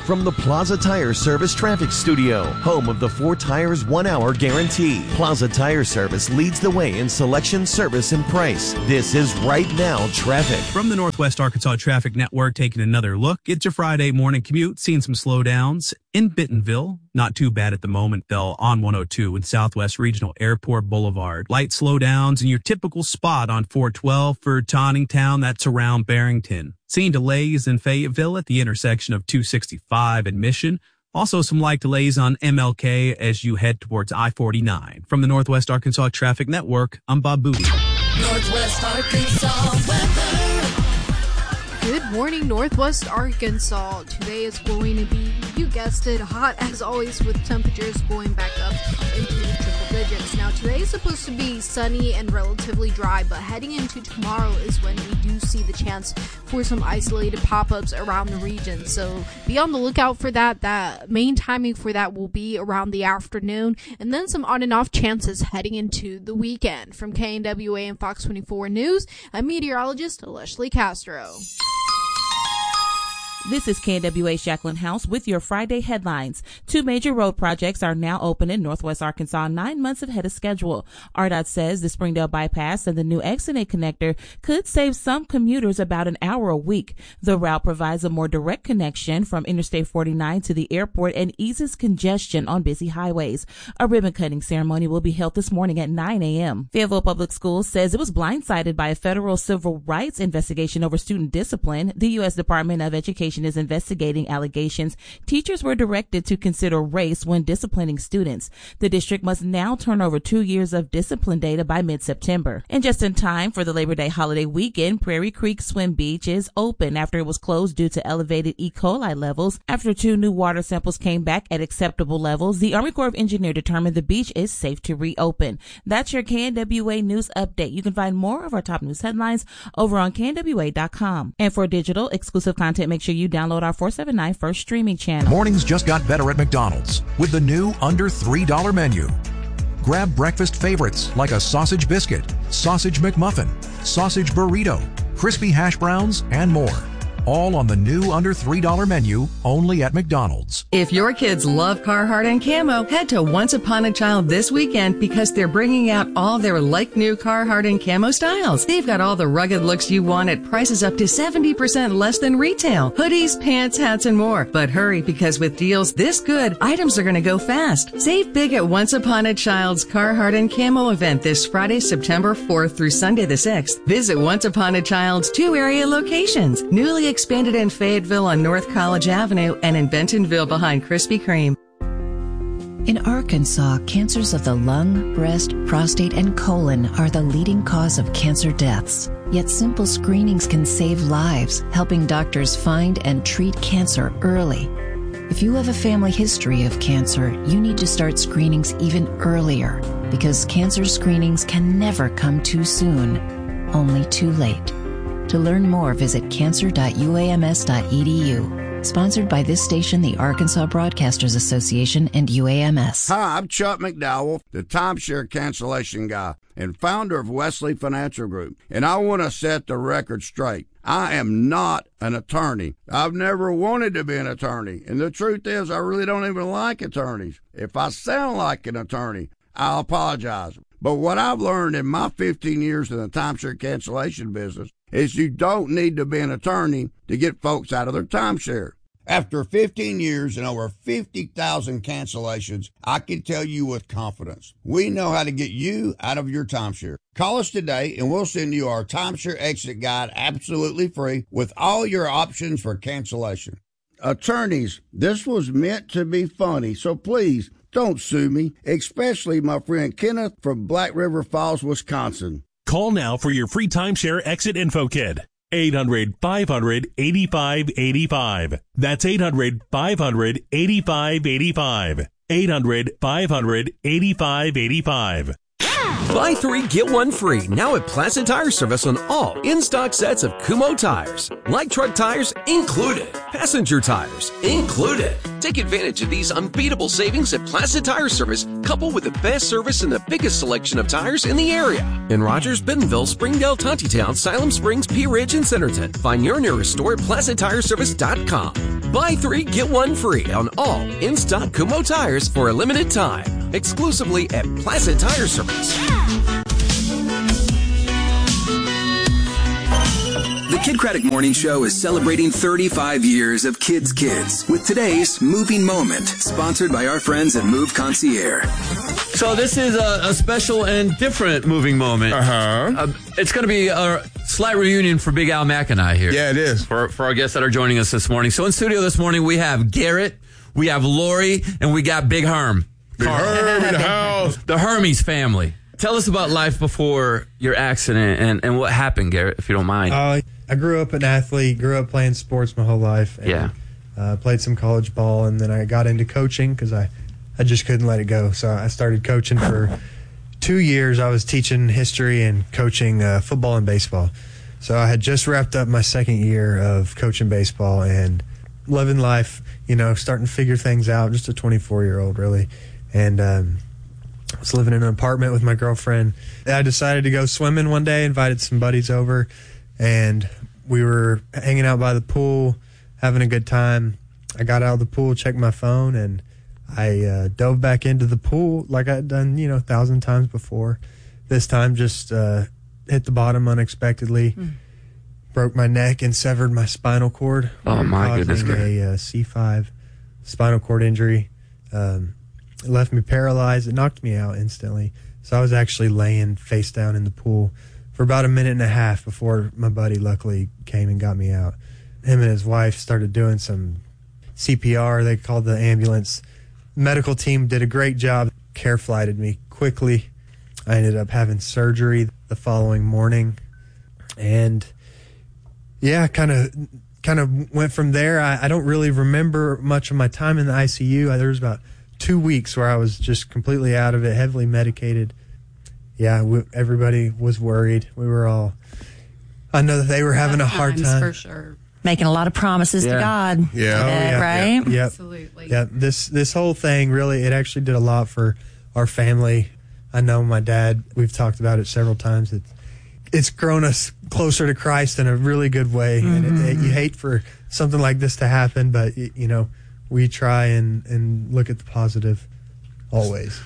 from the Plaza Tire Service Traffic Studio, home of the 4 tires 1 hour guarantee. Plaza Tire Service leads the way in selection, service, and price. This is Right Now Traffic. From the Northwest Arkansas Traffic Network, taking another look. It's your Friday morning commute, seeing some slowdowns in Bentonville. Not too bad at the moment, though, on 102 and Southwest Regional Airport Boulevard. Light slowdowns in your typical spot on 412 for Tonningtown, that's around Barrington. Seeing delays in Fayetteville at the intersection of 265 and Mission. Also some light delays on MLK as you head towards I-49. From the Northwest Arkansas Traffic Network, I'm Bob Booty. Northwest Arkansas weather. Good morning, Northwest Arkansas. Today is going to be, you guessed it, hot as always with temperatures going back up into the triple digits. Now, today is supposed to be sunny and relatively dry, but heading into tomorrow is when we do see the chance for some isolated pop-ups around the region. So be on the lookout for that. That main timing for that will be around the afternoon, and then some on and off chances heading into the weekend. From KNWA and Fox 24 News, I'm meteorologist Leslie Castro. This is KNWA Jacqueline House with your Friday headlines. 2 major road projects are now open in Northwest Arkansas 9 months ahead of schedule. RDOT says the Springdale Bypass and the new Exit connector could save some commuters about an hour a week. The route provides a more direct connection from Interstate 49 to the airport and eases congestion on busy highways. A ribbon-cutting ceremony will be held this morning at 9 a.m. Fayetteville Public Schools says it was blindsided by a federal civil rights investigation over student discipline. The U.S. Department of Education is investigating allegations teachers were directed to consider race when disciplining students. The district must now turn over 2 years of discipline data by mid-September. And just in time for the Labor Day holiday weekend, Prairie Creek Swim Beach is open after it was closed due to elevated E. coli levels. After 2 new water samples came back at acceptable levels, the Army Corps of Engineers determined the beach is safe to reopen. That's your KNWA News Update. You can find more of our top news headlines over on knwa.com. And for digital exclusive content, make sure you download our 479 First streaming channel. Mornings just got better at McDonald's with the new under $3 menu. Grab breakfast favorites like a sausage biscuit, sausage McMuffin, sausage burrito, crispy hash browns, and more. All on the new under $3 menu, only at McDonald's. If your kids love Carhartt and Camo, head to Once Upon a Child this weekend because they're bringing out all their like-new Carhartt and Camo styles. They've got all the rugged looks you want at prices up to 70% less than retail. Hoodies, pants, hats, and more. But hurry, because with deals this good, items are going to go fast. Save big at Once Upon a Child's Carhartt and Camo event this Friday, September 4th through Sunday the 6th. Visit Once Upon a Child's 2 area locations. Newly expanded in Fayetteville on North College Avenue and in Bentonville behind Krispy Kreme. In Arkansas, cancers of the lung, breast, prostate, and colon are the leading cause of cancer deaths. Yet simple screenings can save lives, helping doctors find and treat cancer early. If you have a family history of cancer, you need to start screenings even earlier, because cancer screenings can never come too soon, only too late. To learn more, visit cancer.uams.edu. Sponsored by this station, the Arkansas Broadcasters Association, and UAMS. Hi, I'm Chuck McDowell, the timeshare cancellation guy and founder of Wesley Financial Group. And I want to set the record straight. I am not an attorney. I've never wanted to be an attorney. And the truth is, I really don't even like attorneys. If I sound like an attorney, I'll apologize. But what I've learned in my 15 years in the timeshare cancellation business is you don't need to be an attorney to get folks out of their timeshare. After 15 years and over 50,000 cancellations, I can tell you with confidence, we know how to get you out of your timeshare. Call us today and we'll send you our timeshare exit guide absolutely free with all your options for cancellation. Attorneys, this was meant to be funny, so please don't sue me, especially my friend Kenneth from Black River Falls, Wisconsin. Call now for your free timeshare exit info kit. 800-500-8585. That's 800-500-8585. 800-500-8585. Buy 3, get 1 free, now at Plaza Tire Service on all in-stock sets of Kumho tires. Light truck tires included. Passenger tires included. Take advantage of these unbeatable savings at Plaza Tire Service, coupled with the best service and the biggest selection of tires in the area. In Rogers, Bentonville, Springdale, Tontitown, Siloam Springs, Pea Ridge, and Centerton. Find your nearest store at PlazaTireService.com. Buy 3, get 1 free on all in-stock Kumho tires for a limited time. Exclusively at Placid Tire Service. The Kid Craddock Morning Show is celebrating 35 years of Kids with today's Moving Moment, sponsored by our friends at Move Concierge. So this is a special and different moving moment. It's going to be a slight reunion for Big Al Mack and I here. Yeah, it is. For our guests that are joining us this morning. So in studio this morning, we have Garrett, we have Lori, and we got Big Herm. Big Herm in the house. The Hermes family. Tell us about life before your accident and what happened, Garrett, if you don't mind. I grew up an athlete, grew up playing sports my whole life. And, played some college ball, and then I got into coaching because I just couldn't let it go. So I started coaching for 2 years. I was teaching history and coaching football and baseball. So I had just wrapped up my second year of coaching baseball and living life, starting to figure things out, just a 24-year-old really. And I was living in an apartment with my girlfriend. I decided to go swimming one day, invited some buddies over, and we were hanging out by the pool, having a good time. I got out of the pool, checked my phone, and I dove back into the pool like I'd done, 1,000 times before. This time just hit the bottom unexpectedly, broke my neck and severed my spinal cord. Oh, my goodness. A C5 spinal cord injury. It left me paralyzed. It knocked me out instantly. So I was actually laying face down in the pool for about a minute and a half before my buddy luckily came and got me out. Him and his wife started doing some CPR. They called the ambulance. Medical team did a great job. Care flighted me quickly. I ended up having surgery the following morning. And yeah, kind of went from there. I don't really remember much of my time in the ICU. There was about 2 weeks where I was just completely out of it, heavily medicated. Yeah, everybody was worried. We were all, I know that they were having a hard time. For sure. Making a lot of promises to God. Yeah. Right? Yep. Absolutely. Yeah, this whole thing really, it actually did a lot for our family. I know my dad, we've talked about it several times. It's grown us closer to Christ in a really good way. And you hate for something like this to happen, but, we try and look at the positive always.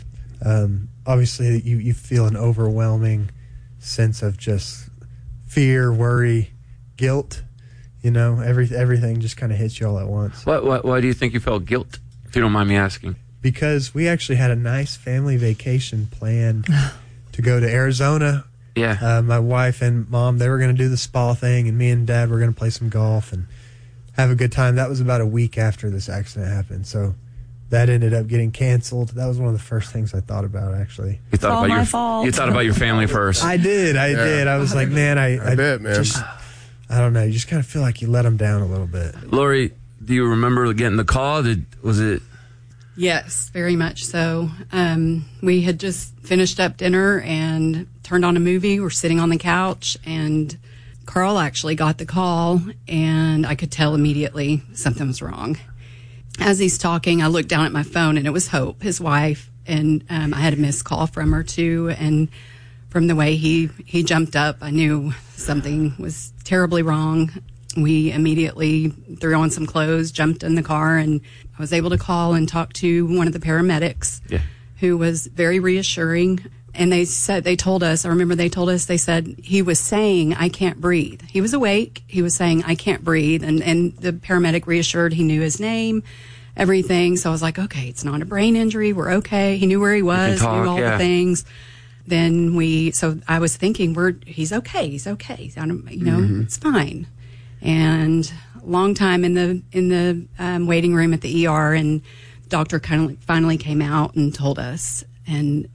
Obviously, you feel an overwhelming sense of just fear, worry, guilt. Everything just kind of hits you all at once. Why do you think you felt guilt, if you don't mind me asking? Because we actually had a nice family vacation planned to go to Arizona. Yeah. My wife and mom, they were going to do the spa thing, and me and dad were going to play some golf and have a good time. That was about a week after this accident happened. So that ended up getting canceled. That was one of the first things I thought about, actually. You thought about your family first. I did. I was like, man, I bet, man. I don't know. You just kind of feel like you let them down a little bit. Lori, do you remember getting the call? Was it? Yes, very much so. We had just finished up dinner and turned on a movie. We're sitting on the couch, and Carl actually got the call, and I could tell immediately something was wrong. As he's talking, I looked down at my phone, and it was Hope, his wife, and I had a missed call from her too. And from the way he jumped up, I knew something was terribly wrong. We immediately threw on some clothes, jumped in the car, and I was able to call and talk to one of the paramedics, who was very reassuring. And they said they told us he was saying, "I can't breathe." He was awake. He was saying, "I can't breathe." And the paramedic reassured he knew his name, everything. So I was like, okay, it's not a brain injury. We're okay. He knew where he was, knew all the things. Then so I was thinking, he's okay. He's okay. It's fine. And a long time in the waiting room at the ER, and doctor finally came out and told us. And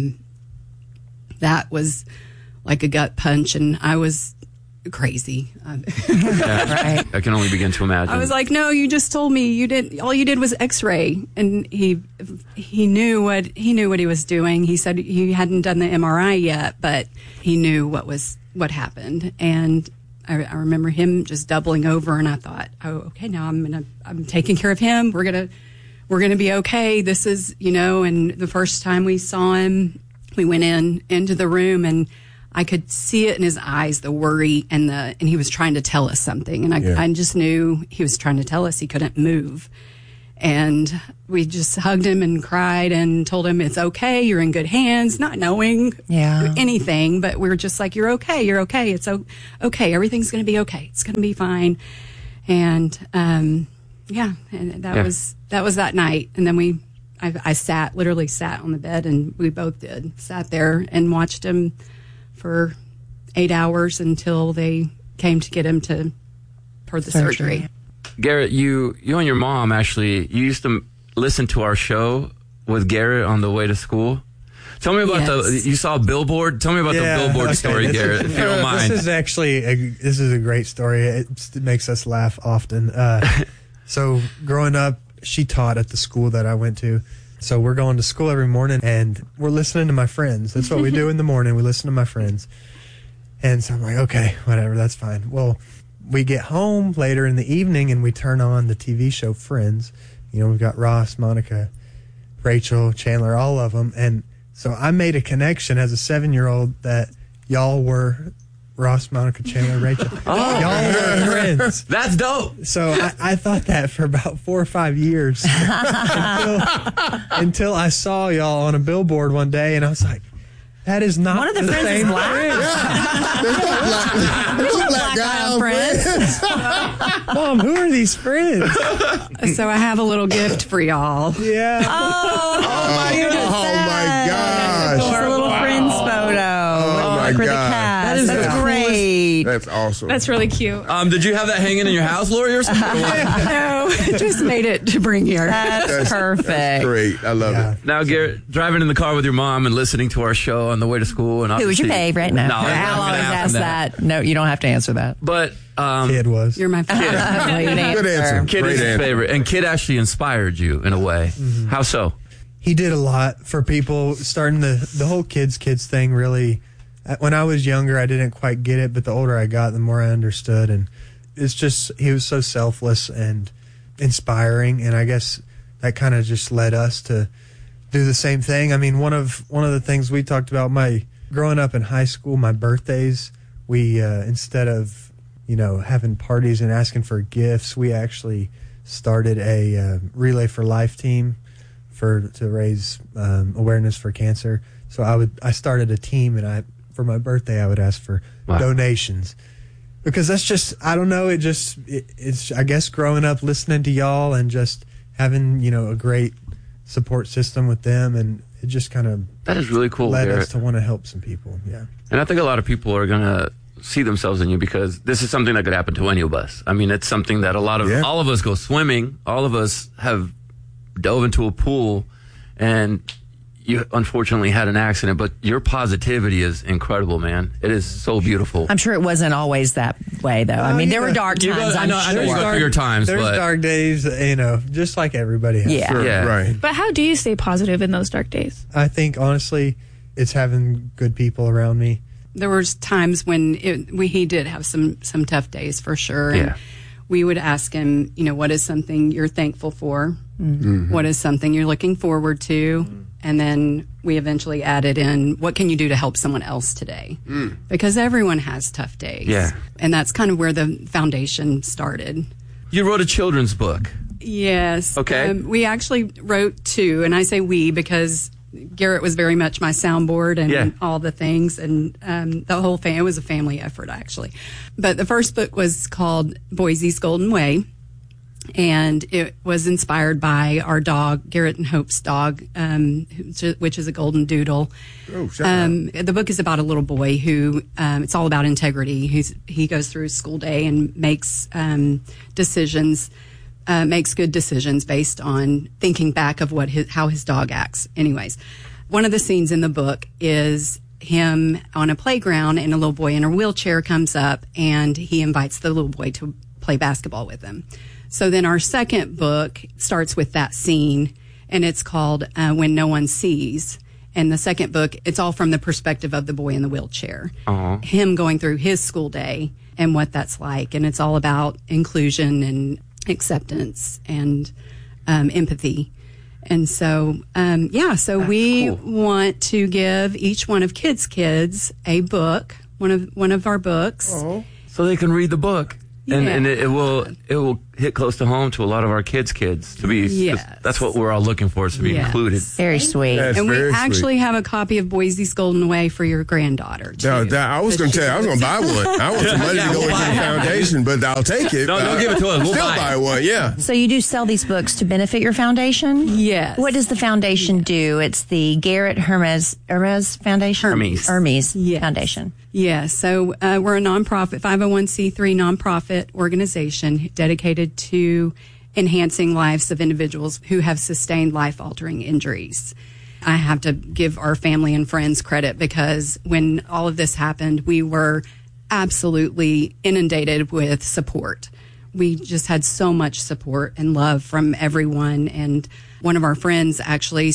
that was like a gut punch, and I was crazy. Right. I can only begin to imagine. I was like, no, you just told me all you did was x-ray. And he knew what he was doing. He said he hadn't done the MRI yet, but he knew what happened. And I remember him just doubling over, and I thought, oh, okay, now I'm taking care of him. We're gonna be okay. This is, and the first time we saw him, we went into the room, and I could see it in his eyes, the worry and he was trying to tell us something. And I just knew he was trying to tell us he couldn't move. And we just hugged him and cried and told him it's okay. You're in good hands, not knowing anything, but we were just like, you're okay. You're okay. It's okay. Everything's going to be okay. It's going to be fine. And, and that was that night. And then I literally sat on the bed, and we both sat there and watched him for 8 hours until they came to get him for the surgery. Garrett, you and your mom you used to listen to our show with Garrett on the way to school. Tell me about you saw a billboard. Tell me about the billboard story, Garrett, if you don't mind. This is actually this is a great story. It makes us laugh often. So growing up, she taught at the school that I went to. So we're going to school every morning, and we're listening to my friends. That's what we do in the morning. We listen to my friends. And so I'm like, okay, whatever, that's fine. Well, we get home later in the evening, and we turn on the TV show Friends. We've got Ross, Monica, Rachel, Chandler, all of them. And so I made a connection as a 7-year-old that y'all were Ross, Monica, Chandler, Rachel. Y'all were friends. That's dope. So I thought that for about 4 or 5 years until I saw y'all on a billboard one day, and I was like, that is not one of the friends same is black. There's no black guy on Friends. Mom, who are these friends? So I have a little gift for y'all. Yeah. Oh my gosh. It's a little Friends photo. my for the God. cast. That's great. That's awesome. That's really cute. Did you have that hanging in your house, Lori, or something? No, just made it to bring here. That's perfect. That's great. I love it. Now, Garrett, driving in the car with your mom and listening to our show on the way to school. And who was your favorite? No, I'll always ask that. No, you don't have to answer that. But Kid was. You're my favorite. Good answer. Kid is your favorite. And Kid actually inspired you in a way. Mm-hmm. How so? He did a lot for people, starting the whole kids thing really. When I was younger, I didn't quite get it, but the older I got, the more I understood. And it's just, he was so selfless and inspiring, and I guess that kind of just led us to do the same thing. I mean, one of the things we talked about, growing up in high school, my birthdays, we instead of having parties and asking for gifts, we actually started a Relay for Life team to raise awareness for cancer. So I started a team, and for my birthday I would ask for donations, because that's just, I don't know, it's I guess growing up listening to y'all and just having a great support system with them, and it just kind of that is really cool. Led Garrett. us to want to help some people. Yeah, and I think a lot of people are gonna see themselves in you, because this is something that could happen to any of us. I mean, it's something that all of us go swimming. All of us have dove into a pool, and you unfortunately had an accident, but your positivity is incredible, man. It is so beautiful. I'm sure it wasn't always that way, though. I mean, there were dark times. I know you go through your times. There's but dark days, just like everybody has. Yeah. Sure, Yeah. right. But how do you stay positive in those dark days? I think, honestly, it's having good people around me. There was times when he did have some tough days, for sure. And we would ask him, what is something you're thankful for? Mm-hmm. What is something you're looking forward to? Mm-hmm. And then we eventually added in, what can you do to help someone else today? Mm. Because everyone has tough days. Yeah. And that's kind of where the foundation started. You wrote a children's book. Yes. Okay. We actually wrote 2, and I say we because Garrett was very much my soundboard and all the things, and the whole thing. It was a family effort, actually. But the first book was called Boise's Golden Way, and it was inspired by our dog, Garrett and Hope's dog, which is a golden doodle. Oh, shout out. The book is about a little boy who, it's all about integrity. He goes through his school day and makes decisions. Makes good decisions based on thinking back of how his dog acts. Anyways, one of the scenes in the book is him on a playground, and a little boy in a wheelchair comes up, and he invites the little boy to play basketball with him. So then our second book starts with that scene, and it's called When No One Sees. And the second book, it's all from the perspective of the boy in the wheelchair. Uh-huh. Him going through his school day and what that's like. And it's all about inclusion and acceptance and empathy. And so, so we want to give each one of kids a book, one of our books. So they can read the book. And it will hit close to home to a lot of our kids to be. That's what we're all looking for, is to be included. Very sweet. And we actually have a copy of Boise's Golden Way for your granddaughter. Too. I was going to tell you, I was going to buy one. I want some money to go into the foundation, but I'll take it. No, don't give it to us. We'll still buy one. Yeah. So you do sell these books to benefit your foundation? Yes. What does the foundation do? It's the Garrett Hermes Foundation? Hermes Foundation. Yeah, so we're a nonprofit, 501c3 nonprofit organization dedicated to enhancing lives of individuals who have sustained life-altering injuries. I have to give our family and friends credit because when all of this happened, we were absolutely inundated with support. We just had so much support and love from everyone. And one of our friends actually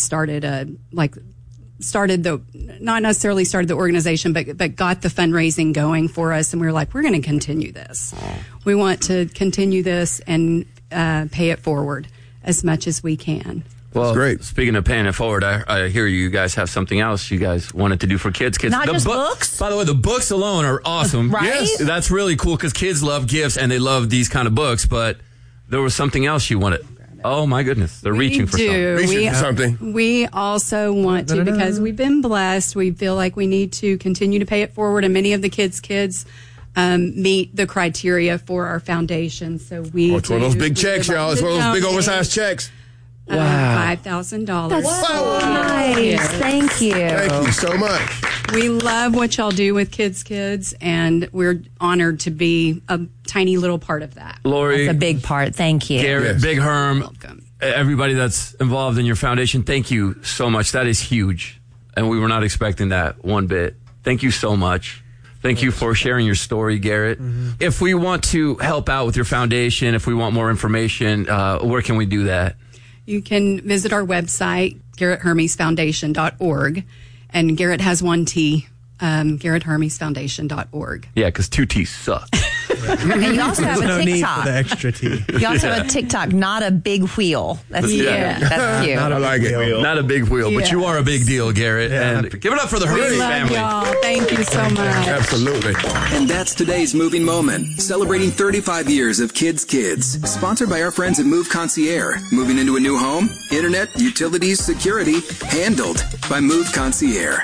not necessarily started the organization, but got the fundraising going for us. And we were like, we're going to continue this. We want to continue this and pay it forward as much as we can. Well, great. Speaking of paying it forward, I hear you guys have something else you guys wanted to do for kids. Not just books? By the way, the books alone are awesome. Right? Yes. That's really cool because kids love gifts and they love these kind of books, but there was something else you wanted. Oh, my goodness. They're reaching for something. We also want to, because we've been blessed, we feel like we need to continue to pay it forward. And many of the kids' meet the criteria for our foundation. So it's one of those big checks, y'all. It's one of those big oversized checks. Wow. $5,000. That's so nice. Thank you. Thank you so much. We love what y'all do with kids, and we're honored to be a tiny little part of that. Lori. That's a big part. Thank you. Garrett, Big Herm. Welcome. Everybody that's involved in your foundation, thank you so much. That is huge. And we were not expecting that one bit. Thank you so much. Thank you for sharing your story, Garrett. Mm-hmm. If we want to help out with your foundation, if we want more information, where can we do that? You can visit our website, GarrettHermesFoundation.org. And Garrett has one T, GarrettHermesFoundation.org. Yeah, because 2 T's suck. And you also have a TikTok. No need for the extra T. You also have a TikTok, not a big wheel. That's cute. That's cute. I like it. Not a big wheel, but you are a big deal, Garrett. Yeah. And give it up for the Hermes family. Y'all. Thank you so much. Absolutely. And that's today's Moving Moment, celebrating 35 years of Kids. Sponsored by our friends at Move Concierge. Moving into a new home? Internet, utilities, security, handled by Move Concierge.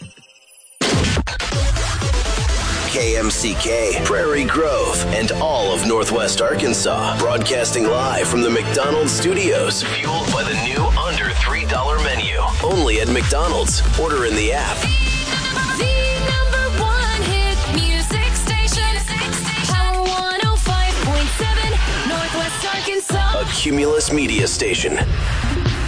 KMCK, Prairie Grove, and all of Northwest Arkansas. Broadcasting live from the McDonald's studios. Fueled by the new under $3 menu. Only at McDonald's. Order in the app. The number one hit music station. Power 105.7, Northwest Arkansas. A Cumulus Media Station.